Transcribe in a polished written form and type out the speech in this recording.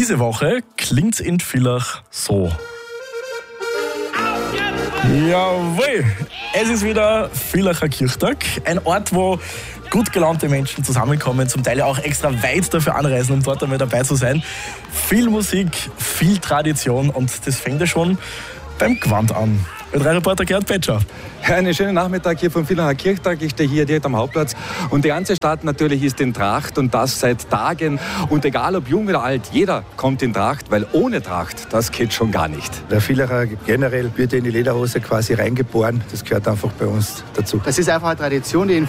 Diese Woche klingt's in Villach so. Jawohl, es ist wieder Villacher Kirchtag, ein Ort, wo gut gelaunte Menschen zusammenkommen, zum Teil auch extra weit dafür anreisen, um dort einmal dabei zu sein. Viel Musik, viel Tradition und das fängt ja schon beim Gewand an. Reporter Gerhard Petscher. Ja, einen schönen Nachmittag hier vom Villacher Kirchtag. Ich stehe hier direkt am Hauptplatz und die ganze Stadt natürlich ist in Tracht und das seit Tagen. Und egal ob jung oder alt, jeder kommt in Tracht, weil ohne Tracht, das geht schon gar nicht. Der Villacher generell wird in die Lederhose quasi reingeboren. Das gehört einfach bei uns dazu. Das ist einfach eine Tradition, die in